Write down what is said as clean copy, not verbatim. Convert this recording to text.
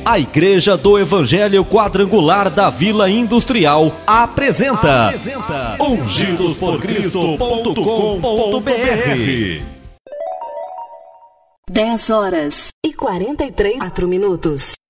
A Igreja do Evangelho Quadrangular da Vila Industrial apresenta ungidosporcristo.com.br. 10 horas e 44 minutos.